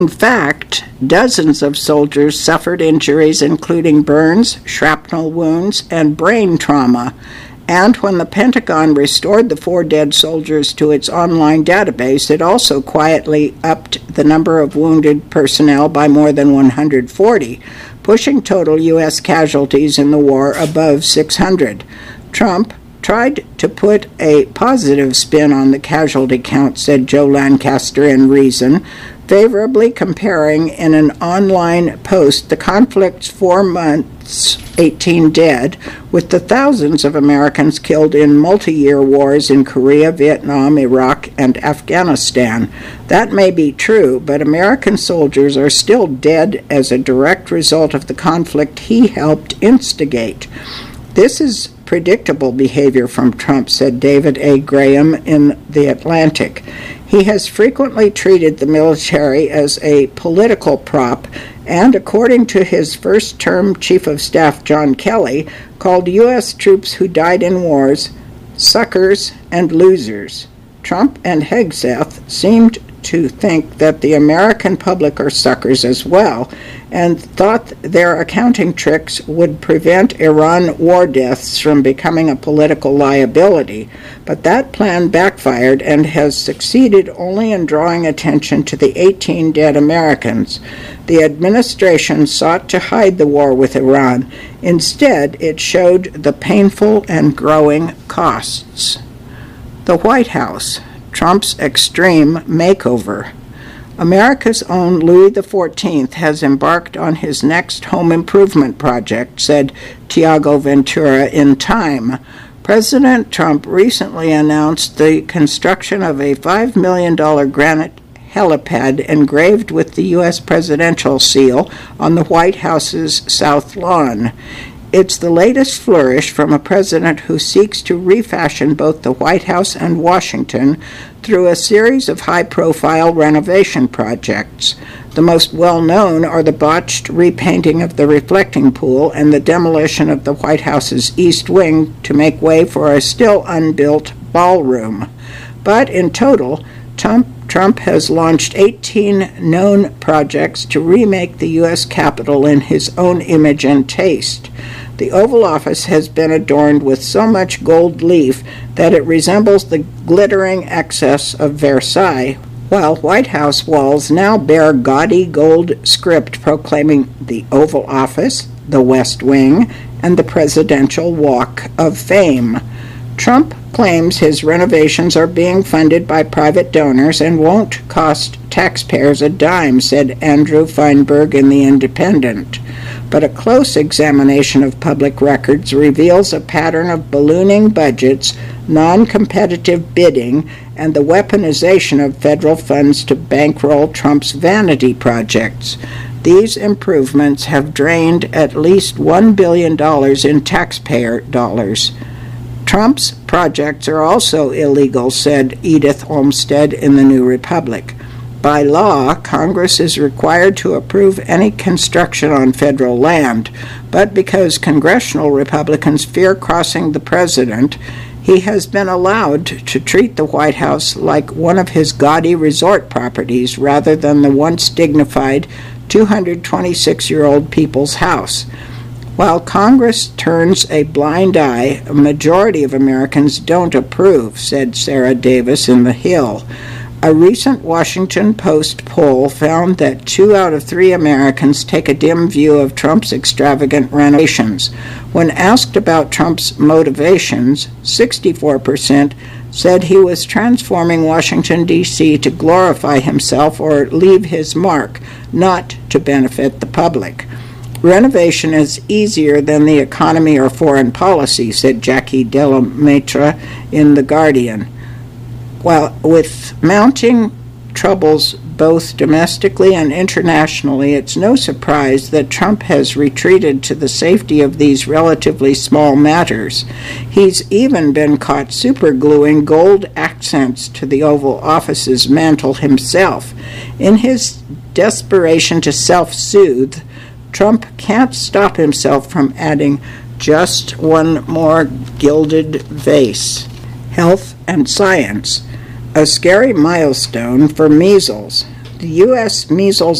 In fact, dozens of soldiers suffered injuries including burns, shrapnel wounds, and brain trauma. And when the Pentagon restored the 4 dead soldiers to its online database, it also quietly upped the number of wounded personnel by more than 140, pushing total U.S. casualties in the war above 600. Trump tried to put a positive spin on the casualty count, said Joe Lancaster in Reason, favorably comparing in an online post the conflict's 4 months, 18 dead, with the thousands of Americans killed in multi-year wars in Korea, Vietnam, Iraq, and Afghanistan. That may be true, but American soldiers are still dead as a direct result of the conflict he helped instigate. This is predictable behavior from Trump, said David A. Graham in The Atlantic. He has frequently treated the military as a political prop and, according to his first-term Chief of Staff John Kelly, called U.S. troops who died in wars suckers and losers. Trump and Hegseth seemed to think that the American public are suckers as well, and thought their accounting tricks would prevent Iran war deaths from becoming a political liability. But that plan backfired and has succeeded only in drawing attention to the 18 dead Americans. The administration sought to hide the war with Iran. Instead, it showed the painful and growing costs. The White House, Trump's extreme makeover. America's own Louis XIV has embarked on his next home improvement project, said Tiago Ventura in Time. President Trump recently announced the construction of a $5 million granite helipad engraved with the U.S. presidential seal on the White House's South Lawn. It's the latest flourish from a president who seeks to refashion both the White House and Washington through a series of high-profile renovation projects. The most well-known are the botched repainting of the reflecting pool and the demolition of the White House's East Wing to make way for a still unbuilt ballroom. But in total, Trump has launched 18 known projects to remake the U.S. Capitol in his own image and taste. The Oval Office has been adorned with so much gold leaf that it resembles the glittering excess of Versailles, while White House walls now bear gaudy gold script proclaiming the Oval Office, the West Wing, and the Presidential Walk of Fame. Trump claims his renovations are being funded by private donors and won't cost taxpayers a dime, said Andrew Feinberg in The Independent. But a close examination of public records reveals a pattern of ballooning budgets, non-competitive bidding, and the weaponization of federal funds to bankroll Trump's vanity projects. These improvements have drained at least $1 billion in taxpayer dollars. Trump's projects are also illegal, said Edith Olmstead in The New Republic. By law, Congress is required to approve any construction on federal land, but because congressional Republicans fear crossing the president, he has been allowed to treat the White House like one of his gaudy resort properties rather than the once dignified 226-year-old People's House. While Congress turns a blind eye, a majority of Americans don't approve, said Sarah Davis in The Hill. A recent Washington Post poll found that 2 out of 3 Americans take a dim view of Trump's extravagant renovations. When asked about Trump's motivations, 64% said he was transforming Washington, D.C. to glorify himself or leave his mark, not to benefit the public. Renovation is easier than the economy or foreign policy, said Jackie Delamaitre in The Guardian. While with mounting troubles both domestically and internationally, it's no surprise that Trump has retreated to the safety of these relatively small matters. He's even been caught supergluing gold accents to the Oval Office's mantle himself. In his desperation to self-soothe, Trump can't stop himself from adding just one more gilded vase. Health and science. A scary milestone for measles. The U.S. measles